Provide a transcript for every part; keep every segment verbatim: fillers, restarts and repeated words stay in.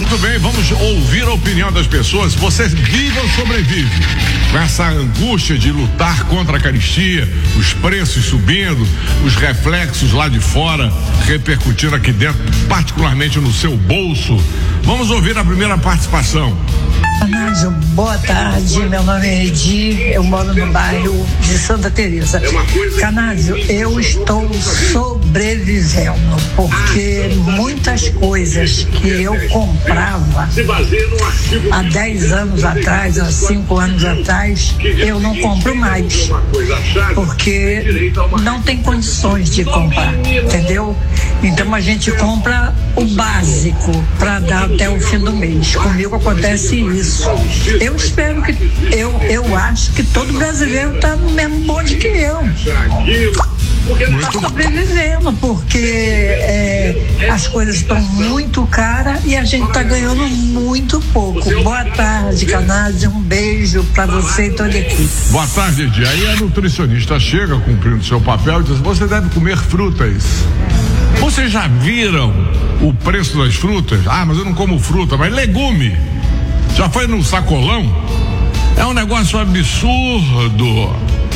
Muito bem, vamos ouvir a opinião das pessoas. Você vive ou sobrevive com essa angústia de lutar contra a carestia, os preços subindo, os reflexos lá de fora repercutindo aqui dentro, particularmente no seu bolso? Vamos ouvir a primeira participação. Canádio, boa tarde, meu nome é Edi, eu moro no bairro de Santa Teresa. Canádio, eu estou sobrevivendo, porque muitas coisas que eu comprava há dez anos atrás, há cinco anos atrás, eu não compro mais, porque não tem condições de comprar, entendeu? Então a gente compra o básico para dar até o fim do mês. Comigo acontece isso. Eu espero que, eu, eu acho que todo brasileiro está no mesmo bonde que eu. Está sobrevivendo, porque é, as coisas estão muito caras e a gente está ganhando muito pouco. Boa tarde, Canádio, um beijo para você e toda a equipe. Boa tarde, Edi. Aí a nutricionista chega cumprindo seu papel e diz: você deve comer frutas. Vocês já viram o preço das frutas? Ah, mas eu não como fruta, mas legume. Já foi no sacolão? É um negócio absurdo.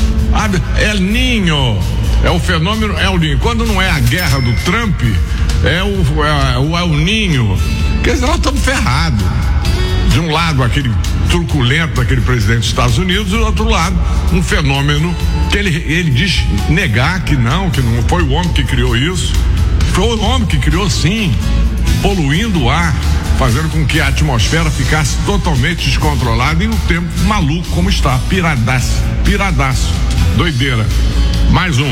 El Ninho, é o fenômeno El Ninho. Quando não é a guerra do Trump, é o, é, o El Ninho. Quer dizer, nós estamos ferrados. De um lado, aquele truculento, aquele presidente dos Estados Unidos, e do outro lado, um fenômeno que ele, ele diz negar que não, que não foi o homem que criou isso. Foi o homem que criou, sim, poluindo o ar, fazendo com que a atmosfera ficasse totalmente descontrolada e o tempo maluco como está, piradaço, piradaço, doideira. Mais um.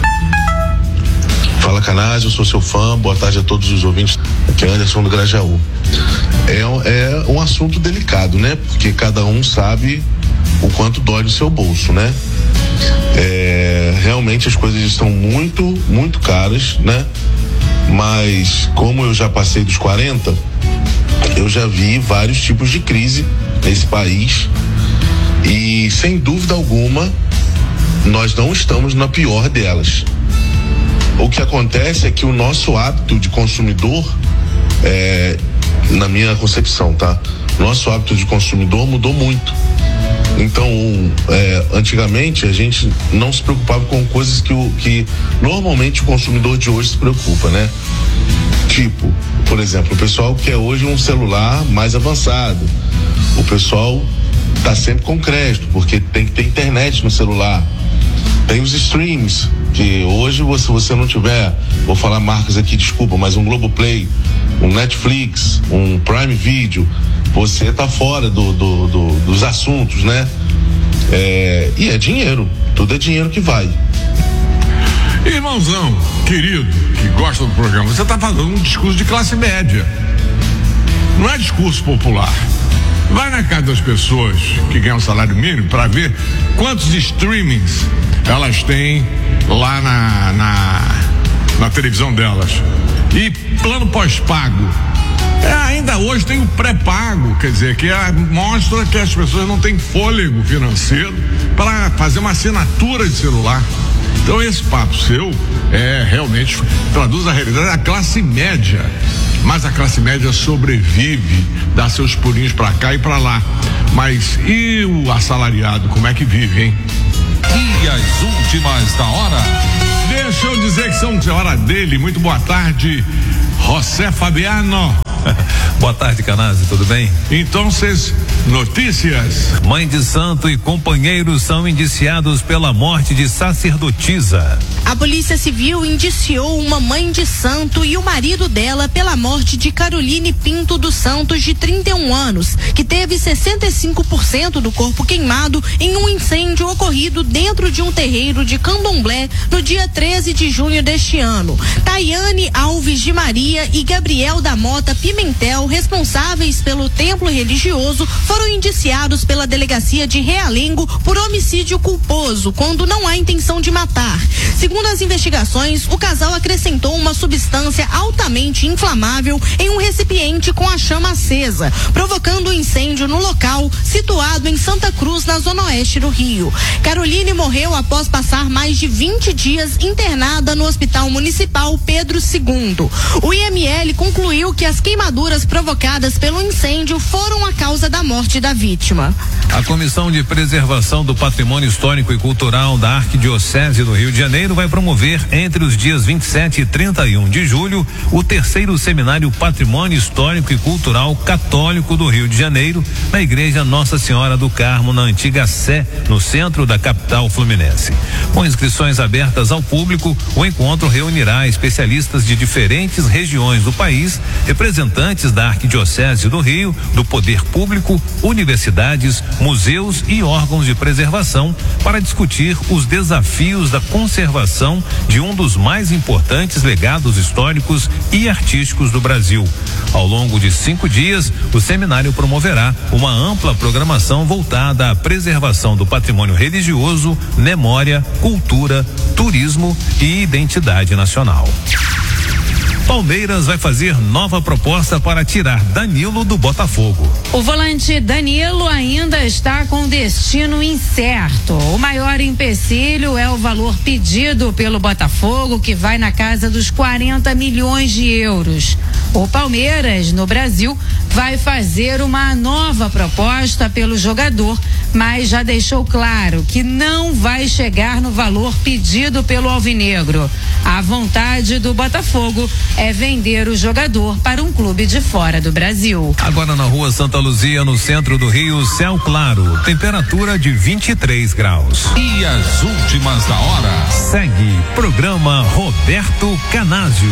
Fala, Canádio, eu sou seu fã, boa tarde a todos os ouvintes, aqui é Anderson do Grajaú. É, é um assunto delicado, né? Porque cada um sabe o quanto dói no seu bolso, né? É, realmente as coisas estão muito, muito caras, né? Mas como eu já passei dos quarenta, eu já vi vários tipos de crise nesse país e sem dúvida alguma nós não estamos na pior delas. O que acontece é que o nosso hábito de consumidor, é, na minha concepção, tá? Nosso hábito de consumidor mudou muito. Então, é, antigamente a gente não se preocupava com coisas que, o, que normalmente o consumidor de hoje se preocupa, né? Tipo, por exemplo, o pessoal quer hoje um celular mais avançado. O pessoal tá sempre com crédito, porque tem que ter internet no celular. Tem os streams, que hoje, se você não tiver, vou falar marcas aqui, desculpa, mas um Globoplay, um Netflix, um Prime Video, você tá fora do, do, do, dos assuntos, né? É, e é dinheiro, tudo é dinheiro que vai. Irmãozão, querido, que gosta do programa, você tá fazendo um discurso de classe média. Não é discurso popular. Vai na casa das pessoas que ganham salário mínimo para ver quantos streamings elas têm lá na, na, na televisão delas. E plano pós-pago. É, ainda hoje tem o pré-pago, quer dizer, que é, mostra que as pessoas não têm fôlego financeiro para fazer uma assinatura de celular. Então esse papo seu é realmente traduz a realidade da classe média. Mas a classe média sobrevive, dá seus pulinhos pra cá e pra lá. Mas e o assalariado, como é que vive, hein? E as últimas da hora? Deixa eu dizer que são a hora dele. Muito boa tarde, José Fabiano. Boa tarde, Canádio, tudo bem? Então, vocês, notícias. Mãe de santo e companheiros são indiciados pela morte de sacerdotisa. A Polícia Civil indiciou uma mãe de santo e o marido dela pela morte de Caroline Pinto dos Santos, de trinta e um anos, que teve sessenta e cinco por cento do corpo queimado em um incêndio ocorrido dentro de um terreiro de Candomblé no dia treze de junho deste ano. Tayane Alves de Maria e Gabriel da Mota Pimentel, responsáveis pelo templo religioso, foram indiciados pela delegacia de Realengo por homicídio culposo, quando não há intenção de matar. Segundo as investigações, o casal acrescentou uma substância altamente inflamável em um recipiente com a chama acesa, provocando um incêndio no local, situado em Santa Cruz, na zona oeste do Rio. Caroline morreu após passar mais de vinte dias internada no Hospital Municipal Pedro segundo. O I M L concluiu que as queimaduras queimaduras provocadas pelo incêndio foram a causa da morte da vítima. A Comissão de Preservação do Patrimônio Histórico e Cultural da Arquidiocese do Rio de Janeiro vai promover entre os dias vinte e sete e trinta e um de julho o terceiro Seminário Patrimônio Histórico e Cultural Católico do Rio de Janeiro, na Igreja Nossa Senhora do Carmo, na antiga Sé, no centro da capital fluminense. Com inscrições abertas ao público, o encontro reunirá especialistas de diferentes regiões do país, representantes da Arquidiocese do Rio, do Poder Público, universidades, museus e órgãos de preservação para discutir os desafios da conservação de um dos mais importantes legados históricos e artísticos do Brasil. Ao longo de cinco dias, o seminário promoverá uma ampla programação voltada à preservação do patrimônio religioso, memória, cultura, turismo e identidade nacional. Palmeiras vai fazer nova proposta para tirar Danilo do Botafogo. O volante Danilo ainda está com destino incerto. O maior empecilho é o valor pedido pelo Botafogo, que vai na casa dos quarenta milhões de euros. O Palmeiras, no Brasil, vai fazer uma nova proposta pelo jogador, mas já deixou claro que não vai chegar no valor pedido pelo alvinegro. A vontade do Botafogo é vender o jogador para um clube de fora do Brasil. Agora na rua Santa Luzia, no centro do Rio, céu claro, temperatura de vinte e três graus. E as últimas da hora. Segue programa Roberto Canásio.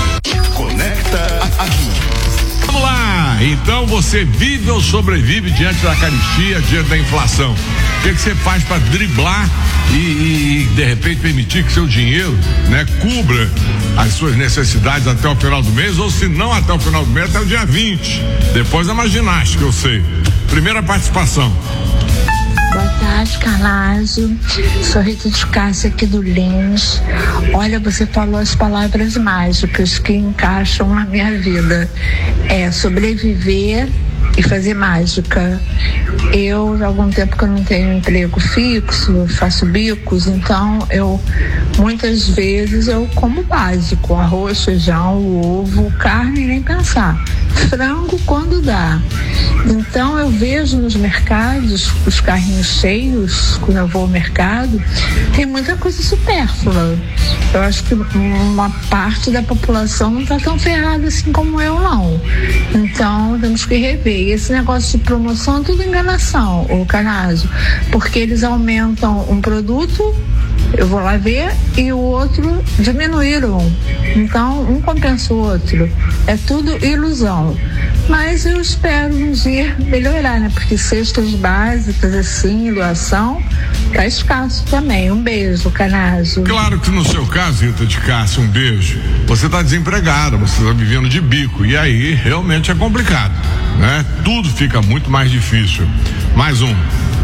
Conecta aqui. Vamos lá, então você vive ou sobrevive diante da carestia, diante da inflação? O que que você faz para driblar e, e, e de repente permitir que seu dinheiro, né, cubra as suas necessidades até o final do mês, ou se não até o final do mês, até o dia vinte? Depois é uma ginástica, eu sei. Primeira participação. Boa tarde, Canásio. Sou Rita de Cássia aqui do Lins. Olha, você falou as palavras mágicas que encaixam na minha vida. É sobreviver e fazer mágica. Eu, há algum tempo que eu não tenho emprego fixo, faço bicos, então eu, muitas vezes eu como básico, arroz, feijão, ovo, carne, nem pensar. Frango quando dá. Então eu vejo nos mercados, os carrinhos cheios, quando eu vou ao mercado, tem muita coisa supérflua. Eu acho que uma parte da população não está tão ferrada assim como eu, não. Então temos que rever. E esse negócio de promoção é tudo enganação, o Canásio, porque eles aumentam um produto, eu vou lá ver, e o outro diminuíram. Então, um compensa o outro. É tudo ilusão. Mas eu espero um dia melhorar, né? Porque cestas básicas, assim, doação, tá escasso também. Um beijo, Canásio. Claro que no seu caso, Rita de Cássia, um beijo. Você tá desempregada, você tá vivendo de bico. E aí, realmente é complicado, né? Tudo fica muito mais difícil. Mais um.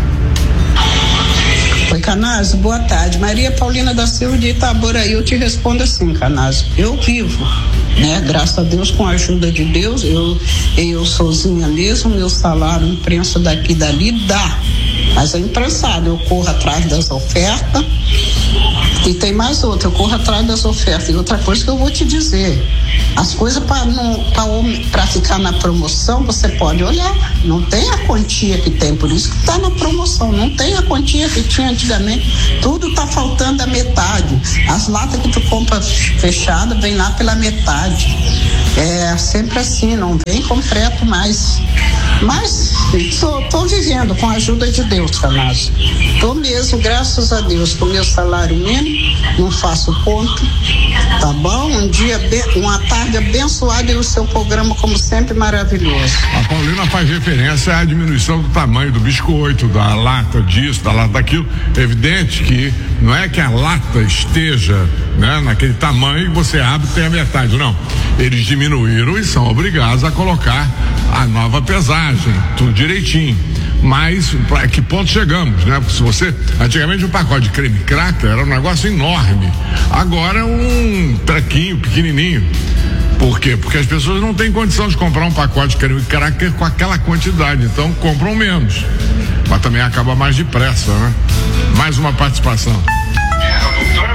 Oi, Canásio, boa tarde. Maria Paulina da Silva de Itaboraí. Eu te respondo assim, Canásio. Eu vivo, né? Graças a Deus, com a ajuda de Deus, eu, eu sozinha mesmo, meu salário imprensa daqui e dali dá. Mas é imprensado, eu corro atrás das ofertas. E tem mais outra, eu corro atrás das ofertas. E outra coisa que eu vou te dizer, as coisas para ficar na promoção, você pode olhar, não tem a quantia que tem, por isso que está na promoção, não tem a quantia que tinha antigamente, tudo está faltando a metade. As latas que tu compra fechada vem lá pela metade. É sempre assim, não vem completo mais. Mas estou vivendo com a ajuda de Deus, Canásio. Estou mesmo, graças a Deus, com meu salário mínimo, não faço ponto, tá bom? Um dia, uma tarde abençoada e o seu programa, como sempre, maravilhoso. A Paulina faz referência à diminuição do tamanho do biscoito, da lata disso, da lata daquilo. É evidente que não é que a lata esteja, né, naquele tamanho que você abre e tem a metade, não. Eles diminuíram e são obrigados a colocar a nova pesagem, tudo direitinho. Mas para que ponto chegamos, né? Porque se você, antigamente um pacote de creme cracker era um negócio enorme, agora é um trequinho pequenininho. Por quê? Porque as pessoas não têm condição de comprar um pacote de creme cracker com aquela quantidade, então compram menos, mas também acaba mais depressa, né? Mais uma participação.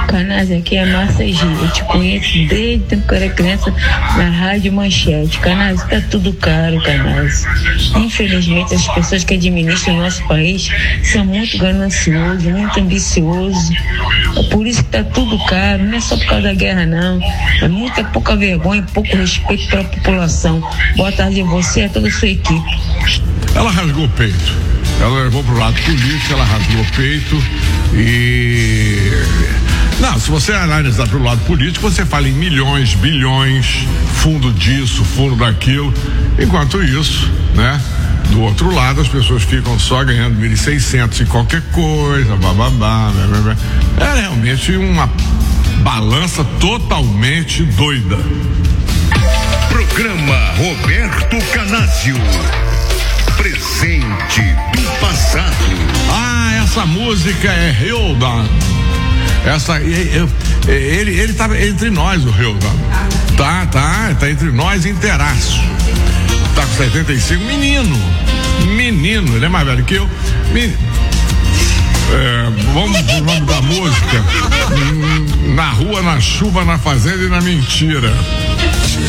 Canais, aqui é Márcia G. Eu te conheço desde tempo que eu era criança na Rádio Manchete. Canais, tá tudo caro, Canais. Infelizmente, as pessoas que administram o nosso país são muito gananciosos, muito ambiciosos. É por isso que tá tudo caro, não é só por causa da guerra, não. É muita pouca vergonha, pouco respeito pela população. Boa tarde a você e a toda a sua equipe. Ela rasgou o peito. Ela levou pro lado político, ela rasgou o peito e... Não, se você analisar pelo lado político, você fala em milhões, bilhões, fundo disso, fundo daquilo. Enquanto isso, né? Do outro lado, as pessoas ficam só ganhando mil e seiscentos em qualquer coisa, bababá, blá, blá, blá. É realmente uma balança totalmente doida. Programa Roberto Canásio. Presente do passado. Ah, essa música é Hilda. Essa, ele, ele tá entre nós, o Hilda. Tá, tá, tá entre nós inteiraço. Tá com setenta e cinco, menino. Menino, ele é mais velho que eu. Men... É, vamos pro nome da música. Na rua, na chuva, na fazenda e na mentira.